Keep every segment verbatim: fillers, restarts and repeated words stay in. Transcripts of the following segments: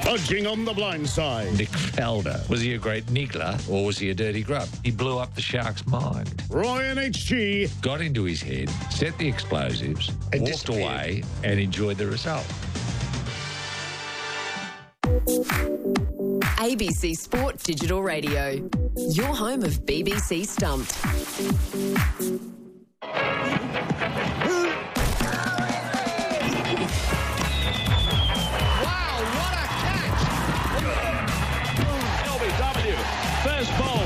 Punching on the blind side. Nick Felder. Was he a great niggler or was he a dirty grub? He blew up the Sharks' mind. Ryan H G. Got into his head, set the explosives, and walked away and enjoyed the result. A B C Sport Digital Radio. Your home of B B C Stumped. First ball.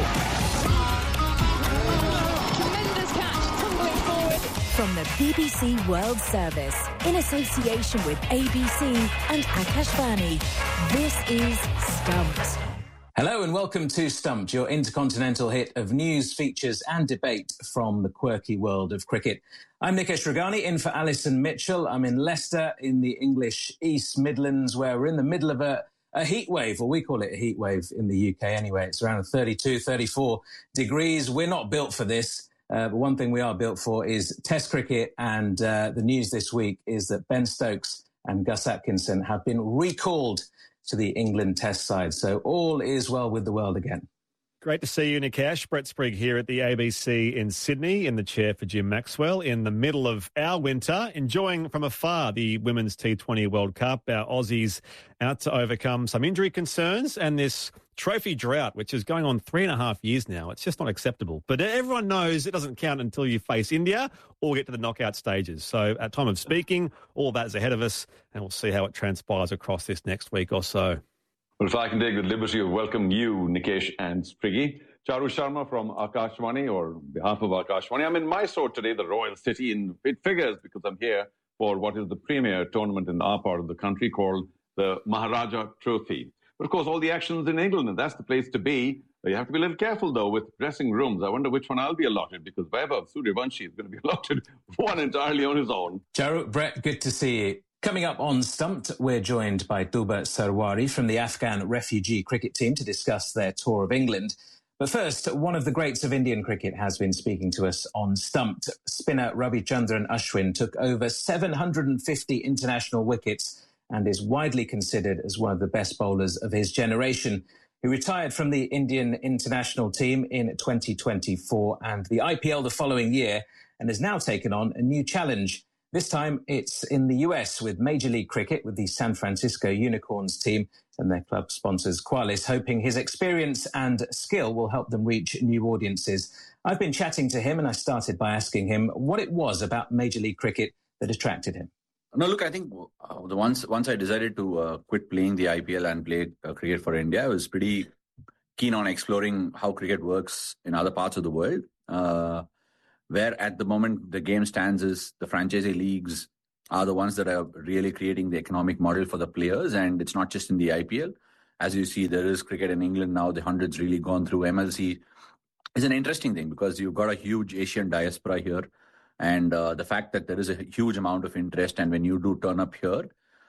Tremendous catch, tumbling forward. From the B B C World Service, in association with A B C and Akashvani, this is Stumped. Hello and welcome to Stumped, your intercontinental hit of news, features and debate from the quirky world of cricket. I'm Nikesh Ragani, in for Alison Mitchell. I'm in Leicester, in the English East Midlands, where we're in the middle of a A heat wave, or we call it a heat wave in the U K anyway. It's around thirty-two, thirty-four degrees. We're not built for this, uh, but one thing we are built for is Test cricket, and uh, the news this week is that Ben Stokes and Gus Atkinson have been recalled to the England Test side. So all is well with the world again. Great to see you, Nikesh. Brett Sprigg here at the A B C in Sydney, in the chair for Jim Maxwell, in the middle of our winter, enjoying from afar the Women's T twenty World Cup. Our Aussies out to overcome some injury concerns and this trophy drought, which is going on three and a half years now. It's just not acceptable. But everyone knows it doesn't count until you face India or get to the knockout stages. So at time of speaking, all that is ahead of us, and we'll see how it transpires across this next week or so. Well, if I can take the liberty of welcoming you, Nikesh and Spriggy. Charu Sharma from Akashvani, or on behalf of Akashvani. I'm in Mysore today, the royal city, and it figures because I'm here for what is the premier tournament in our part of the country called the Maharaja Trophy. But of course, all the action's in England, and that's the place to be. You have to be a little careful, though, with dressing rooms. I wonder which one I'll be allotted, because Vaibhav Suryavanshi is going to be allotted one entirely on his own. Charu, Brett, good to see you. Coming up on Stumped, we're joined by Tuba Sarwari from the Afghan refugee cricket team to discuss their tour of England. But first, one of the greats of Indian cricket has been speaking to us on Stumped. Spinner Ravichandran Ashwin took over seven hundred fifty international wickets and is widely considered as one of the best bowlers of his generation. He retired from the Indian international team in twenty twenty-four and the I P L the following year, and has now taken on a new challenge. This time it's in the U S with Major League Cricket, with the San Francisco Unicorns team and their club sponsors Qualys, hoping his experience and skill will help them reach new audiences. I've been chatting to him, and I started by asking him what it was about Major League Cricket that attracted him. No, look, I think uh, the once once I decided to uh, quit playing the I P L and play uh, cricket for India, I was pretty keen on exploring how cricket works in other parts of the world. Uh, where at the moment the game stands is the franchisee leagues are the ones that are really creating the economic model for the players, and it's not just in the I P L. As you see, there is cricket in England now. The hundred's really gone through. M L C is an interesting thing because you've got a huge Asian diaspora here, and uh, the fact that there is a huge amount of interest, and when you do turn up here,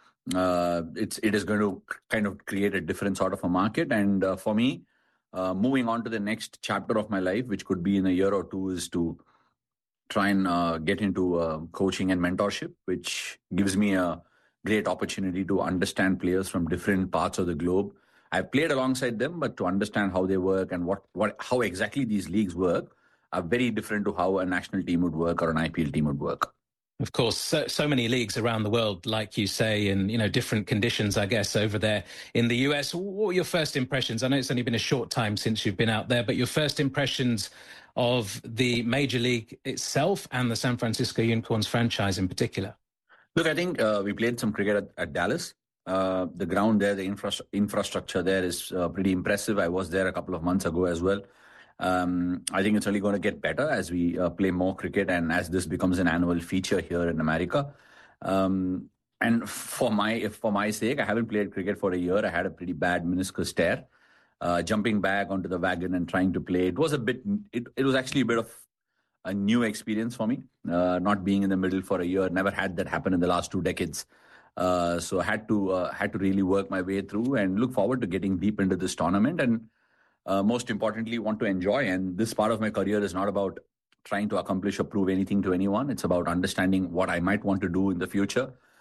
uh, it's it is going to kind of create a different sort of a market. And uh, for me, uh, moving on to the next chapter of my life, which could be in a year or two, is to try and uh, get into uh, coaching and mentorship, which gives me a great opportunity to understand players from different parts of the globe. I've played alongside them, but to understand how they work and what, what how exactly these leagues work are very different to how a national team would work or an I P L team would work. Of course, so, so many leagues around the world, like you say, and, you know, different conditions, I guess, over there in the U S. What were your first impressions? I know it's only been a short time since you've been out there, but your first impressions of the Major League itself and the San Francisco Unicorns franchise in particular? Look, I think uh, we played some cricket at, at Dallas. Uh, the ground there, the infra- infrastructure there is uh, pretty impressive. I was there a couple of months ago as well. Um, I think it's only going to get better as we uh, play more cricket and as this becomes an annual feature here in America. Um, and for my for my sake, I haven't played cricket for a year. I had a pretty bad meniscus tear. Uh, jumping back onto the wagon and trying to play, it was a bit. It, it was actually a bit of a new experience for me. Uh, not being in the middle for a year, never had that happen in the last two decades. Uh, so I had to uh, had to really work my way through and look forward to getting deep into this tournament. And uh, most importantly, want to enjoy. And this part of my career is not about trying to accomplish or prove anything to anyone. It's about understanding what I might want to do in the future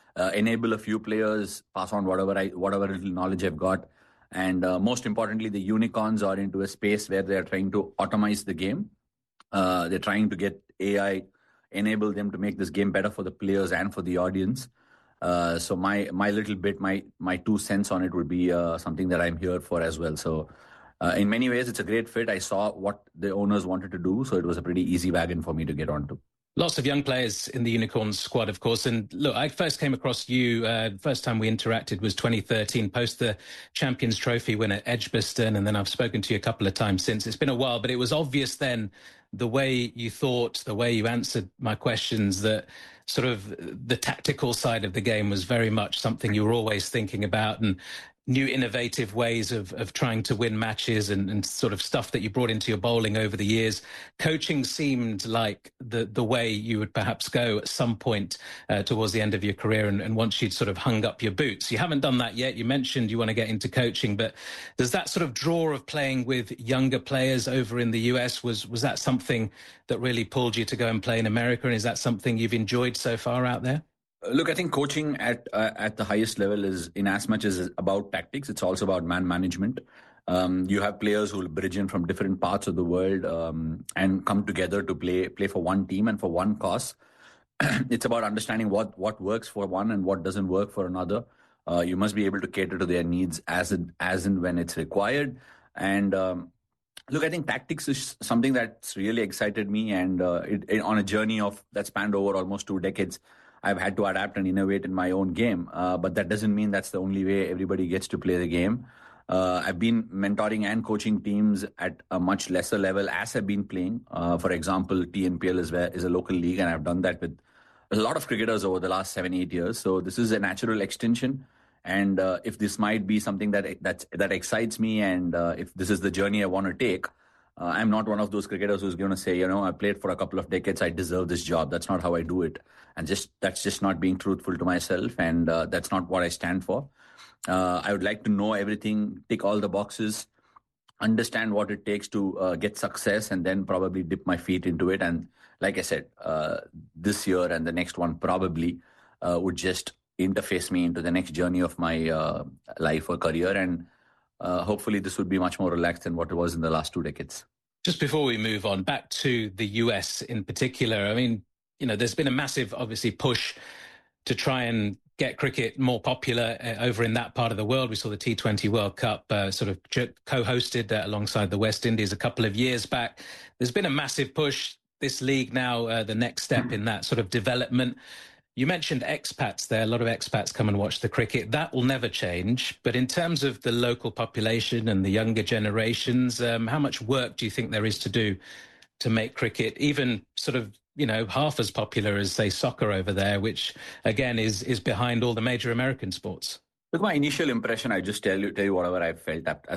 uh, enable a few players, pass on whatever I, whatever little knowledge I've got. And uh, most importantly, the unicorns are into a space where they're trying to automate the game. Uh, they're trying to get A I, enable them to make this game better for the players and for the audience. Uh, so my my little bit, my my two cents on it would be uh, something that I'm here for as well. So uh, in many ways, it's a great fit. I saw what the owners wanted to do, so it was a pretty easy wagon for me to get onto. Lots of young players in the Unicorns squad, of course. And look, I first came across you, uh, first time we interacted was twenty thirteen, post the Champions Trophy win at Edgbaston. And then I've spoken to you a couple of times since. It's been a while, but it was obvious then the way you thought, the way you answered my questions, that sort of the tactical side of the game was very much something you were always thinking about, and new innovative ways of, of trying to win matches, and, and sort of stuff that you brought into your bowling over the years. Coaching seemed like the, the way you would perhaps go at some point uh, towards the end of your career, and, and once you'd sort of hung up your boots. You haven't done that yet. You mentioned you want to get into coaching, but does that sort of draw of playing with younger players over in the U S, was, was that something that really pulled you to go and play in America? And is that something you've enjoyed so far out there? Look, I think coaching at uh, at the highest level is, in as much as about tactics, it's also about man management. Um, you have players who will bridge in from different parts of the world um, and come together to play play for one team and for one cause. It's about understanding what, what works for one and what doesn't work for another. Uh, you must be able to cater to their needs as it, as and when it's required. And um, look, I think tactics is something that's really excited me, and uh, it, it, on a journey of that spanned over almost two decades. I've had to adapt and innovate in my own game, uh, but that doesn't mean that's the only way everybody gets to play the game. Uh, I've been mentoring and coaching teams at a much lesser level as I've been playing. Uh, for example, T N P L is, where, is a local league, and I've done that with a lot of cricketers over the last seven, eight years. So this is a natural extension. And uh, if this might be something that that, that excites me, and uh, if this is the journey I want to take, Uh, I'm not one of those cricketers who's going to say, you know, I played for a couple of decades, I deserve this job. That's not how I do it. And just that's just not being truthful to myself. And uh, that's not what I stand for. Uh, I would like to know everything, tick all the boxes, understand what it takes to uh, get success, and then probably dip my feet into it. And like I said, uh, this year and the next one probably uh, would just interface me into the next journey of my uh, life or career. And Uh, hopefully this would be much more relaxed than what it was in the last two decades. Just before we move on, back to the U S in particular, I mean, you know, there's been a massive, obviously, push to try and get cricket more popular uh, over in that part of the world. We saw the T twenty World Cup uh, sort of co-hosted uh, alongside the West Indies a couple of years back. There's been a massive push. This league now, uh, the next step in that sort of development. You mentioned expats there. A lot of expats come and watch the cricket. That will never change. But in terms of the local population and the younger generations, um, how much work do you think there is to do to make cricket even sort of, you know, half as popular as, say, soccer over there, which, again, is is behind all the major American sports? With my initial impression, I just tell you tell you whatever I felt as